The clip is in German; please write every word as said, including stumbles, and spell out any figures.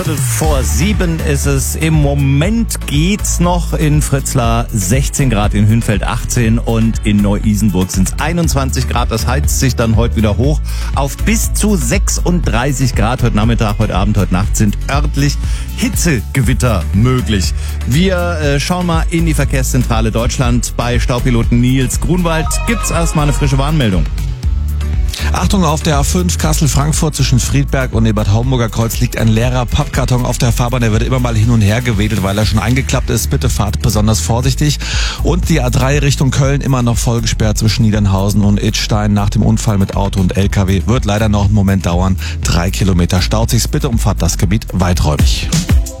Vor sieben ist es. Im Moment geht's noch in Fritzlar sechzehn Grad, in Hünfeld achtzehn und in Neu-Isenburg sind es einundzwanzig Grad. Das heizt sich dann heute wieder hoch auf bis zu sechsunddreißig Grad. Heute Nachmittag, heute Abend, heute Nacht sind örtlich Hitzegewitter möglich. Wir äh, schauen mal in die Verkehrszentrale Deutschland. Bei Staupiloten Nils Grunwald gibt's erstmal eine frische Warnmeldung. Achtung, auf der A fünf Kassel-Frankfurt zwischen Friedberg und dem Bad Homburger Kreuz liegt ein leerer Pappkarton auf der Fahrbahn. Der wird immer mal hin und her gewedelt, weil er schon eingeklappt ist. Bitte fahrt besonders vorsichtig. Und die A drei Richtung Köln immer noch voll gesperrt zwischen Niedernhausen und Idstein. Nach dem Unfall mit Auto und L K W wird leider noch einen Moment dauern. Drei Kilometer staut sich's. Bitte umfahrt das Gebiet weiträumig.